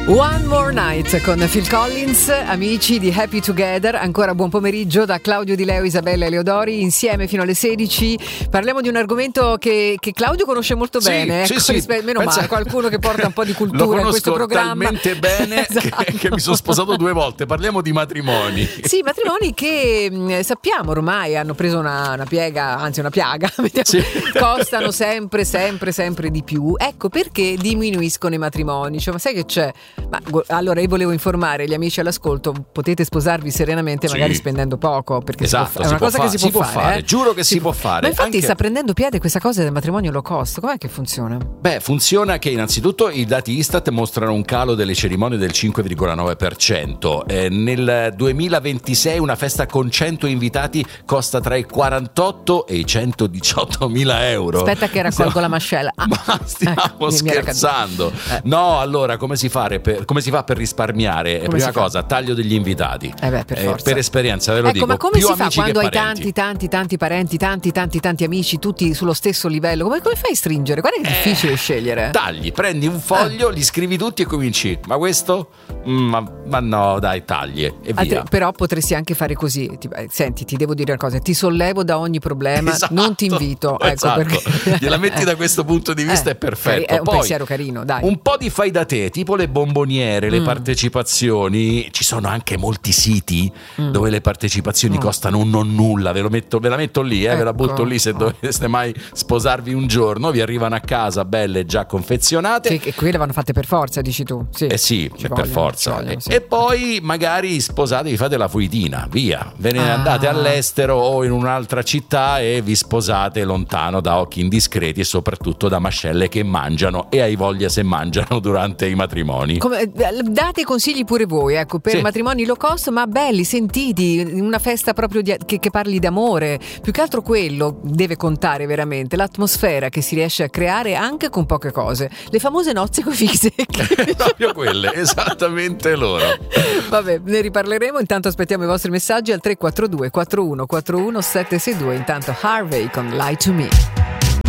One More Night con Phil Collins, amici di Happy Together. Ancora buon pomeriggio da Claudio Di Leo, Isabella Eleodori, insieme fino alle 16. Parliamo di un argomento che Claudio conosce molto bene. Sì. Meno male, qualcuno che porta un po' di cultura in questo programma. Lo conosco talmente bene esatto. che mi sono sposato 2 volte. Parliamo di matrimoni. Sì, matrimoni che sappiamo ormai hanno preso una piega, anzi una piaga, sì. Costano sempre di più. Ecco perché diminuiscono i matrimoni. Cioè, ma sai che c'è? Ma allora io volevo informare gli amici all'ascolto, potete sposarvi serenamente, magari spendendo poco, perché esatto, è una cosa che si può fare. Giuro che si può fare. Ma infatti anche... sta prendendo piede questa cosa del matrimonio low cost. Com'è che funziona? Beh, funziona che innanzitutto i dati Istat mostrano un calo delle cerimonie del 5,9%. Nel 2026 una festa con 100 invitati costa tra i 48 e i 118 mila euro. Aspetta che raccolgo la mascella. Ma stiamo scherzando. No, allora come si fa per risparmiare? Come Prima si fa? cosa, taglio degli invitati. Per esperienza ve lo dico. Ma come più si fa amici quando che hai parenti. tanti parenti, tanti amici, tutti sullo stesso livello? Come fai a stringere? Guarda che è difficile scegliere. Tagli, prendi un foglio, li scrivi tutti e cominci. Ma questo? Ma no, dai, tagli e via. Però potresti anche fare così. Senti, ti devo dire una cosa, ti sollevo da ogni problema, esatto, non ti invito. Esatto. Ecco perché. Gliela metti da questo punto di vista è perfetto. È un Poi, pensiero carino, dai. Un po' di fai da te, tipo le bomboniere, le partecipazioni. Ci sono anche molti siti dove le partecipazioni costano un non nulla. Ve la metto lì, ve la butto lì se doveste mai sposarvi un giorno. Vi arrivano a casa belle già confezionate. Che quelle vanno fatte per forza, dici tu. Sì, per forza. Sì. E poi magari sposatevi, fate la fuitina, via. Ve ne andate all'estero o in un'altra città e vi sposate lontano da occhi indiscreti e soprattutto da mascelle che mangiano e hai voglia se mangiano durante i matrimoni. Date consigli pure voi, ecco, per matrimoni low cost, ma belli, sentiti, in una festa proprio che parli d'amore. Più che altro quello deve contare veramente, l'atmosfera che si riesce a creare anche con poche cose. Le famose nozze coi fichi secchi. Proprio quelle, esattamente loro. Vabbè, ne riparleremo. Intanto aspettiamo i vostri messaggi al 342 4141 762. Intanto Harvey con Lie to Me.